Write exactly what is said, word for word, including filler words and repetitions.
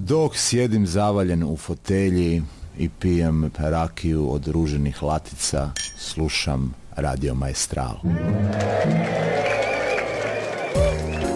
Dok sjedim zavaljen u fotelji i pijem rakiju od ruženih latica, slušam Radio Maestral.